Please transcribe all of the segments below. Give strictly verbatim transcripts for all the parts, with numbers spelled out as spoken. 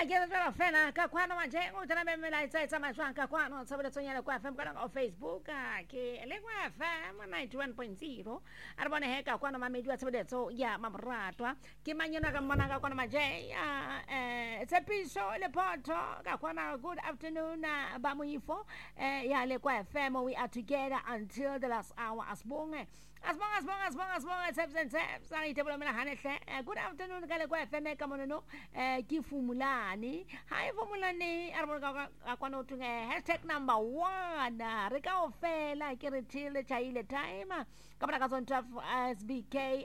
ke tsela fela ka kwana wa je o tsena memela itsa itsa matshwang ka kwana tsabela tsonyela kwa F M kana on Facebook ke le kwa F M ninety-one point zero a re bone he ka kwana mamedi wa tshebeletso ya mamratwa ke manyana ka mona ka kwana maje ya eh tsepiso le poto ka kwana good afternoon ba moifo eh ya le kwa F M we are together until the last hour asbonge asbonga asbonga asbonga asbonga taps and taps I table mina hanehle good afternoon ka le kwa F M ka mono eh ke fumulani hi fumulani a re bona ka kwana o tunge hashtag number one re ka ofela ke re thile chaile time ka bona ka tsonta S B K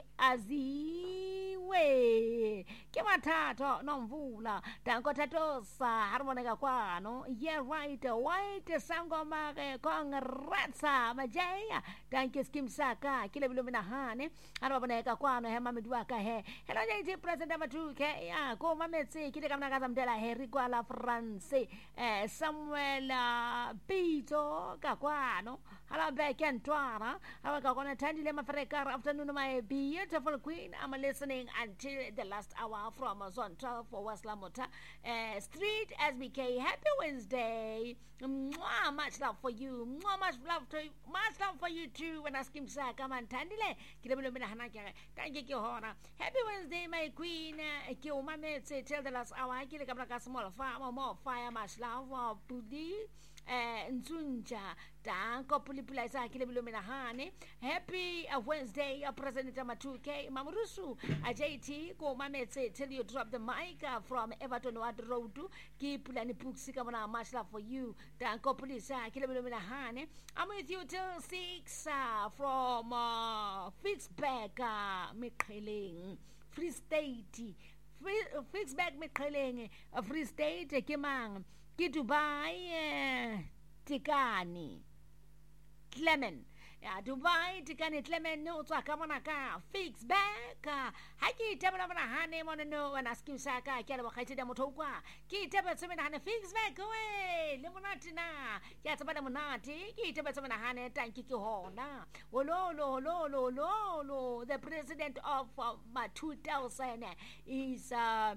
aziwe ke mathatho nomvula danko thatosa ha re bona ka kwano yeah right white sangoma ke kongratsa majaya danke skim saka ke le bilomina hane ha re bona ka kwano he mamedi wa ka he hello jay president bathu ke ya ko mametse ke le ka mna ka zamdela Harry kwa la France eh Samuel Pito ka kwano hala back and twara ha ka kona thandile mafreka afternoon my beautiful queen I'm listening until the last hour from Zone twelve for Waslamota uh, Street S B K. Happy Wednesday. Mwah, much love for you. Mwah, much love to you. Much love for you too. When I skim sa come and tandile kilebelo mina hanaka thank you hona. Happy Wednesday my queen. Ki o mame say till the last hour kile kabla ka small farm more fire much love for Pudi eh nzunja danko pulipula isa kilebelo mina hane. Happy uh, Wednesday uh, President Matu K Mamurusu uh, J T ko mame say till you drop the mic uh, from Everton Ward Road ki pulani puksi kamona much love for you danko pulisa kilebelo mina hane. I'm with you till six uh, from uh, Fixback uh, Mekheleng Free State Free uh, Fixback Mekheleng uh, Free State uh, Kimang ki Dubai uh, Tikani Clement ya Dubai Tikani Clement no tswa ka mona ka Fixback ha ke tabela bana hane mona no wana skim saka ke le bagaitse da motho kwa ke tabela tsena hane Fixback we le monate na ke tsaba monate ke tabela tsena hane tanki ke hona ololo ololo ololo the president of uh, my two thousand is uh,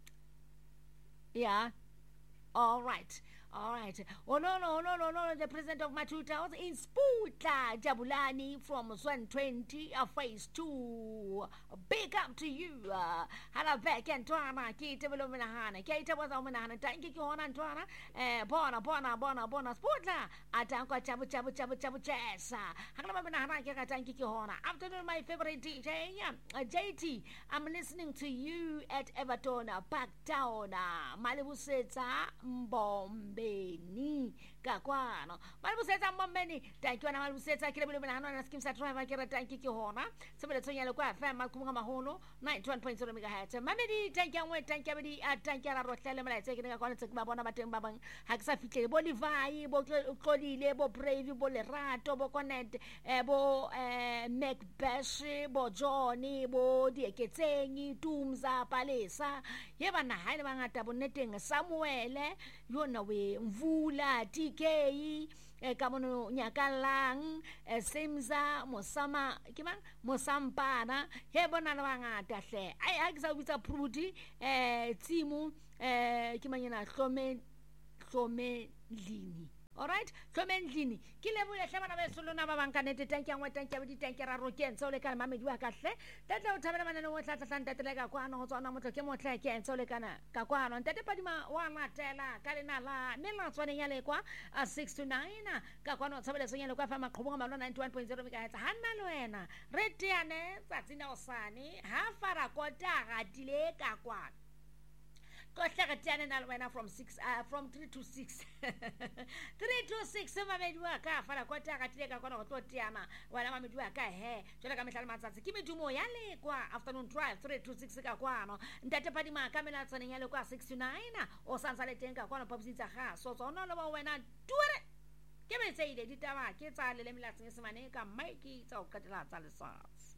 yeah all right all right oh no no no no no the president of my two thousand is Putla Jabulani from one twenty uh, phase two big up to you uh, hala back and twana ki tebelo mina hana ki tebelo za mina hana tanki ki hona twana eh bona bona bona bona Putla atanko chabu chabu chabu chabu chesa hakala mina hana ki ka tanki ki hona afternoon my favorite D J uh, J T I'm listening to you at Everton uh, Parktown uh, Malibusetsa Mbombe Beni kakwano malibusetsa mbomeni thank you na malibusetsa kile bilo mina na skim sa driver kira thank you hona sebele tsonyela kwa F M kumunga mahono ninety-one point zero megahertz mamedi thank you we thank you bidi thank you la rohlele mala tseke nga kwana tseke ba bona bateng ba bang ha ke sa fitlele bo divai bo tlolile bo brave bo lerato bo connect eh bo eh Macbash bo Johnny bo dieketsengi tumza palesa ye bana haile bangata bonneteng Samuel yona we Mvula T K eh kamono nyakalang eh, Semza Mosama kimang Mosampana he bona na bangata hle ai ha ke sa bitsa Pruti eh Tsimu eh kimanyana hlome hlome lini alright hlomendlini ke lebole hle bana ba solona ba bankanete tanki ya ngwe tanki ya bodi tanki ra rokentse o le kana mamedi wa ka hle tata o thabela manane o tlatla tlanta tele ka kwana go tswana motho ke motla ke entse o le kana ka kwana ntate padima wa matela ka lena la nela tswane ya le kwa six to nine ka kwana o thabela tsenya le kwa fa maqhobonga malwa ninety-one point zero megahertz hanna le wena re tiane tsatsina osane ha fara kota ga dile ka kwana from six uh, from three to six three to six mamedi wa ka fala kota ka tile ka kona go tlotiana wena mamedi wa ka he jona ka mehlale matsatsi ke medumo ya le kwa afternoon drive three to six ka kwana ntate padima ka mela tsaneng ya le kwa six to nine o sansa le teng ka kwana phabusitsa ga so tsona lo ba wena tuere ke me tseile ditaba ke tsa le le melatseng semane ka maiki tsa o katela tsa lesatsi.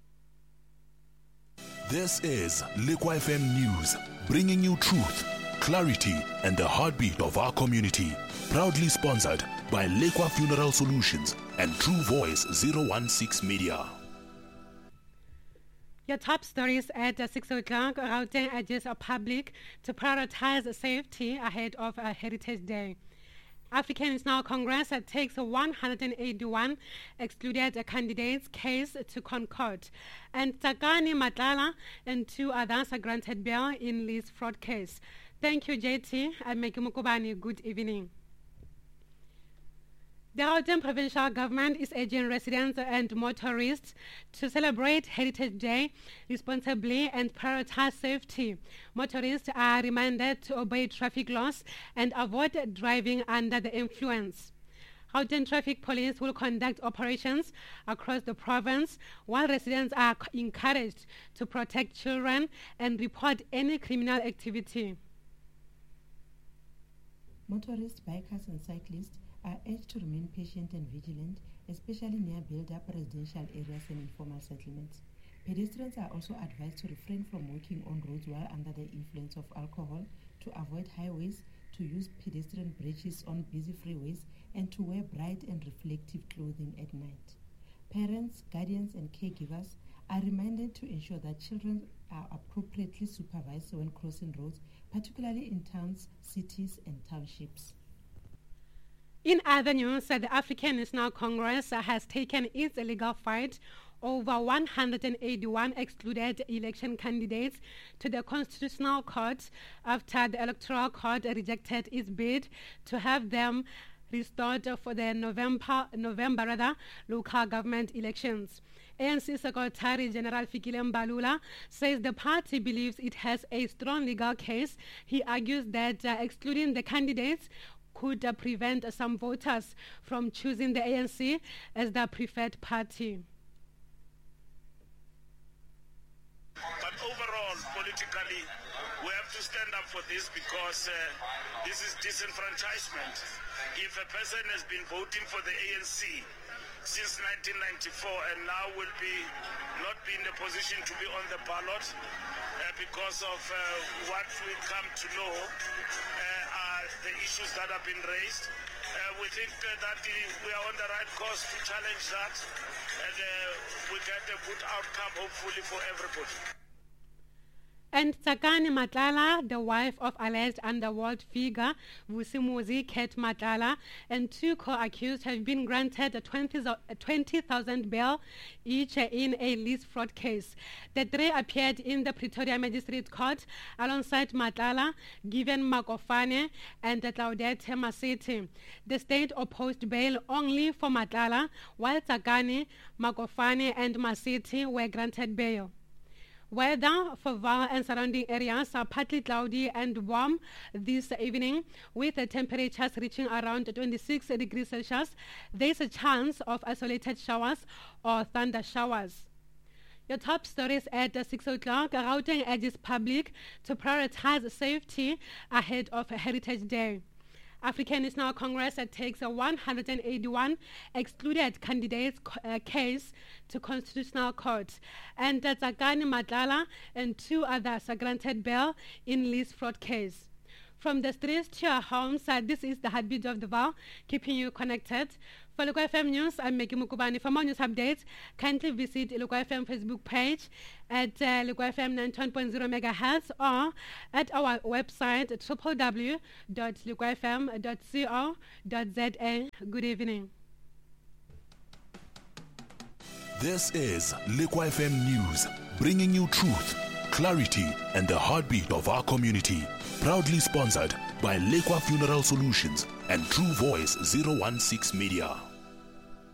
This is Liqua F M News, bringing you truth, clarity, and the heartbeat of our community. Proudly sponsored by Liqua Funeral Solutions and True Voice zero one six Media. Your top stories at uh, six o'clock. Gauteng urges the public to prioritize safety ahead of uh, Heritage Day. African National Congress uh, takes a one hundred eighty-one excluded uh, candidates case to Concord. And Tsakani Matlala and two others are granted bail in lease fraud case. Thank you, J T. I'm Meki Mukubani. Good evening. The Gauteng provincial government is urging residents and motorists to celebrate Heritage Day responsibly and prioritize safety. Motorists are reminded to obey traffic laws and avoid driving under the influence. Gauteng Traffic Police will conduct operations across the province, while residents are encouraged to protect children and report any criminal activity. Motorists, bikers and cyclists are urged to remain patient and vigilant, especially near build-up residential areas and informal settlements. Pedestrians are also advised to refrain from walking on roads while under the influence of alcohol, to avoid highways, to use pedestrian bridges on busy freeways, and to wear bright and reflective clothing at night. Parents, guardians and caregivers are reminded to ensure that children are appropriately supervised when crossing roads, particularly in towns, cities and townships. In other news, the African National Congress has taken its legal fight over one hundred eighty-one excluded election candidates to the Constitutional Court after the Electoral Court rejected its bid to have them restored for the November, November rather, local government elections. A N C Secretary General Fikile Mbalula says the party believes it has a strong legal case. He argues that uh, excluding the candidates could uh, prevent uh, some voters from choosing the A N C as their preferred party. But overall, politically, we have to stand up for this because uh, this is disenfranchisement. If a person has been voting for the A N C since nineteen ninety-four and now will be not be in a position to be on the ballot uh, because of uh, what we come to know uh, are the issues that have been raised, uh, we think uh, that the, we are on the right course to challenge that and uh, we get a good outcome hopefully for everybody. And Tsakani Matlala, the wife of alleged underworld figure Vusimuzi Ket Matlala, and two co-accused have been granted a twenty thousand bail each in a lease fraud case. The three appeared in the Pretoria Magistrate Court alongside Matlala, Given Makofane, and Claudette Masiti. The state opposed bail only for Matlala, while Tsakani, Makofane, and Masiti were granted bail. Weather for Vaal and surrounding areas are partly cloudy and warm this evening, with the temperatures reaching around twenty-six degrees Celsius. There is a chance of isolated showers or thunder showers. Your top stories at six o'clock. Gauteng urges public to prioritize safety ahead of Heritage Day. African National Congress takes a one hundred eighty-one excluded candidates uh, case to Constitutional Court, and uh, Tsakani Matlala and two others are granted bail in lease fraud case. From the streets to your homes, uh, this is the heartbeat of the Vaal, keeping you connected. For Ilokwa F M News, I'm Meki Mukubani. For more news updates, kindly visit Ilokwa F M Facebook page at uh, Ilokwa F M ninety-one point zero megahertz or at our website at w w w dot ilokwa f m dot co dot z a. Good evening. This is Ilokwa F M News, bringing you truth, clarity, and the heartbeat of our community. Proudly sponsored by Lekwa Funeral Solutions and True Voice zero one six Media.